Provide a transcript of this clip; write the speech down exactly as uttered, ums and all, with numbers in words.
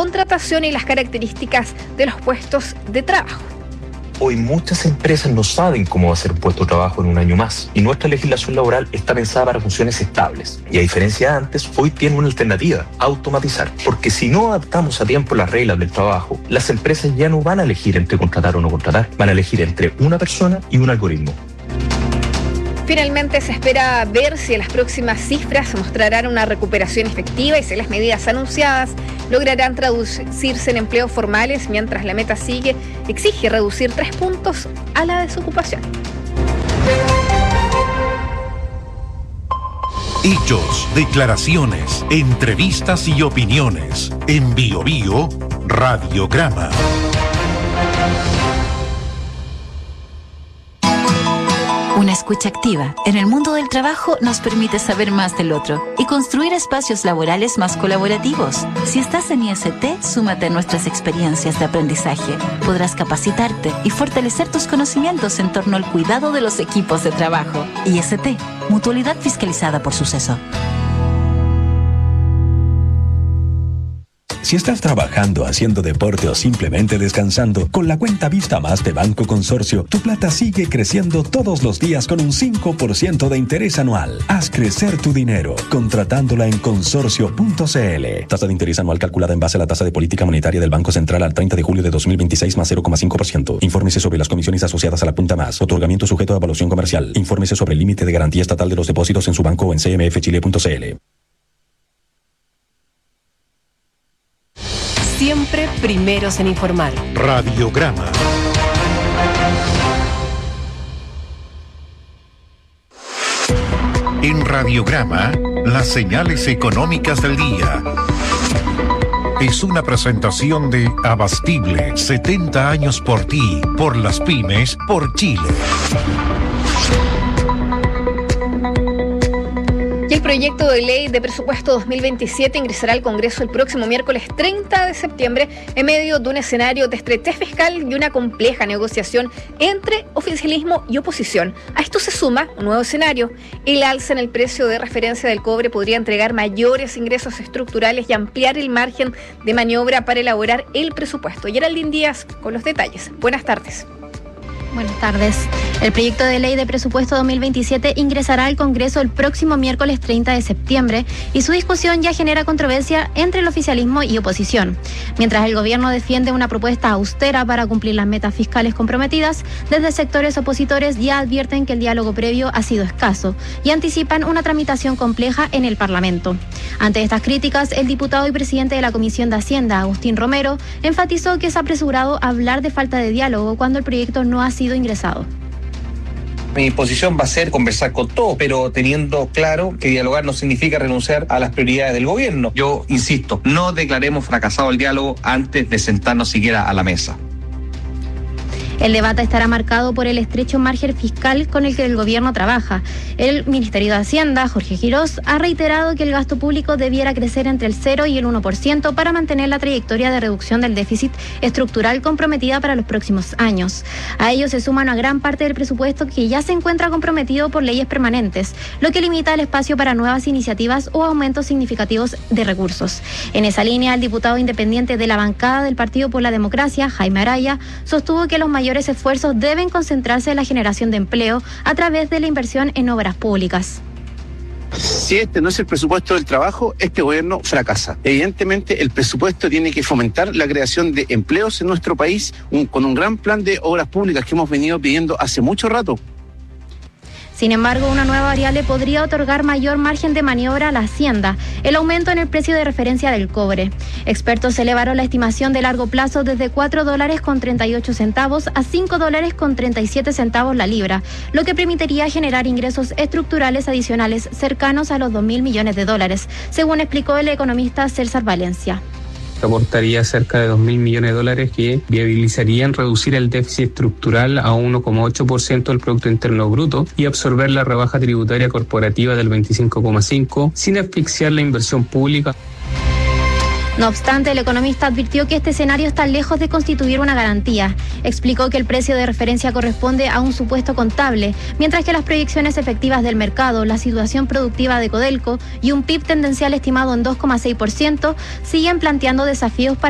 contratación y las características de los puestos de trabajo. Hoy muchas empresas no saben cómo va a ser un puesto de trabajo en un año más y nuestra legislación laboral está pensada para funciones estables. Y a diferencia de antes, hoy tiene una alternativa: automatizar. Porque si no adaptamos a tiempo las reglas del trabajo, las empresas ya no van a elegir entre contratar o no contratar, van a elegir entre una persona y un algoritmo. Finalmente se espera ver si en las próximas cifras mostrarán una recuperación efectiva y si las medidas anunciadas lograrán traducirse en empleos formales, mientras la meta sigue, exige reducir tres puntos a la desocupación. Hechos, declaraciones, entrevistas y opiniones. En Bio Bio, Radiograma. Una escucha activa en el mundo del trabajo nos permite saber más del otro y construir espacios laborales más colaborativos. Si estás en I S T, súmate a nuestras experiencias de aprendizaje. Podrás capacitarte y fortalecer tus conocimientos en torno al cuidado de los equipos de trabajo. I S T, Mutualidad fiscalizada por Suceso. Si estás trabajando, haciendo deporte o simplemente descansando, con la cuenta Vista Más de Banco Consorcio, tu plata sigue creciendo todos los días con un cinco por ciento de interés anual. Haz crecer tu dinero, contratándola en consorcio punto c l. Tasa de interés anual calculada en base a la tasa de política monetaria del Banco Central al treinta de julio de dos mil veintiséis más cero coma cinco por ciento. Infórmese sobre las comisiones asociadas a la Punta Más. Otorgamiento sujeto a evaluación comercial. Infórmese sobre el límite de garantía estatal de los depósitos en su banco o en c m f chile punto c l. Siempre primeros en informar. Radiograma. En Radiograma, las señales económicas del día. Es una presentación de Abastible, setenta años por ti, por las pymes, por Chile. Y el proyecto de ley de presupuesto dos mil veintisiete ingresará al Congreso el próximo miércoles treinta de septiembre en medio de un escenario de estrechez fiscal y una compleja negociación entre oficialismo y oposición. A esto se suma un nuevo escenario. El alza en el precio de referencia del cobre podría entregar mayores ingresos estructurales y ampliar el margen de maniobra para elaborar el presupuesto. Geraldine Díaz con los detalles. Buenas tardes. Buenas tardes. El proyecto de ley de presupuesto dos mil veintisiete ingresará al Congreso el próximo miércoles treinta de septiembre y su discusión ya genera controversia entre el oficialismo y oposición. Mientras el gobierno defiende una propuesta austera para cumplir las metas fiscales comprometidas, desde sectores opositores ya advierten que el diálogo previo ha sido escaso y anticipan una tramitación compleja en el Parlamento. Ante estas críticas, el diputado y presidente de la Comisión de Hacienda, Agustín Romero, enfatizó que es apresurado hablar de falta de diálogo cuando el proyecto no ha sido sido ingresado. Mi posición va a ser conversar con todos, pero teniendo claro que dialogar no significa renunciar a las prioridades del gobierno. Yo insisto, no declaremos fracasado el diálogo antes de sentarnos siquiera a la mesa. El debate estará marcado por el estrecho margen fiscal con el que el gobierno trabaja. El Ministerio de Hacienda, Jorge Girós, ha reiterado que el gasto público debiera crecer entre el cero y el uno por ciento para mantener la trayectoria de reducción del déficit estructural comprometida para los próximos años. A ello se suma una gran parte del presupuesto que ya se encuentra comprometido por leyes permanentes, lo que limita el espacio para nuevas iniciativas o aumentos significativos de recursos. En esa línea, el diputado independiente de la bancada del Partido por la Democracia, Jaime Araya, sostuvo que los mayores esfuerzos deben concentrarse en la generación de empleo a través de la inversión en obras públicas. Si este no es el presupuesto del trabajo, este gobierno fracasa. Evidentemente, el presupuesto tiene que fomentar la creación de empleos en nuestro país un, con un gran plan de obras públicas que hemos venido pidiendo hace mucho rato. Sin embargo, una nueva variable podría otorgar mayor margen de maniobra a la Hacienda, el aumento en el precio de referencia del cobre. Expertos elevaron la estimación de largo plazo desde cuatro dólares con treinta y ocho centavos a cinco dólares con treinta y siete centavos la libra, lo que permitiría generar ingresos estructurales adicionales cercanos a los dos mil millones de dólares, según explicó el economista César Valencia. Aportaría cerca de dos mil millones de dólares que viabilizarían reducir el déficit estructural a uno coma ocho por ciento del Producto Interno Bruto y absorber la rebaja tributaria corporativa del veinticinco coma cinco por ciento sin asfixiar la inversión pública. No obstante, el economista advirtió que este escenario está lejos de constituir una garantía. Explicó que el precio de referencia corresponde a un supuesto contable, mientras que las proyecciones efectivas del mercado, la situación productiva de Codelco y un P I B tendencial estimado en dos coma seis por ciento siguen planteando desafíos para